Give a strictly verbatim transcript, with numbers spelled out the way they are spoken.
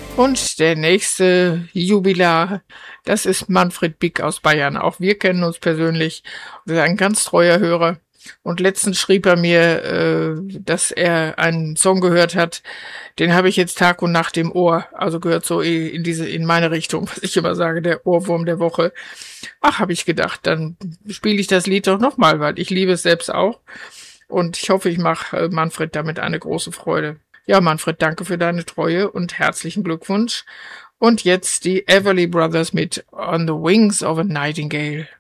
Und der nächste Jubilar, das ist Manfred Bick aus Bayern. Auch wir kennen uns persönlich. Er ist ein ganz treuer Hörer. Und letztens schrieb er mir, äh, dass er einen Song gehört hat, den habe ich jetzt Tag und Nacht im Ohr. Also gehört so in diese, in meine Richtung, was ich immer sage, der Ohrwurm der Woche. Ach, habe ich gedacht, dann spiele ich das Lied doch nochmal, weil ich liebe es selbst auch. Und ich hoffe, ich mache Manfred damit eine große Freude. Ja, Manfred, danke für deine Treue und herzlichen Glückwunsch. Und jetzt die Everly Brothers mit On the Wings of a Nightingale.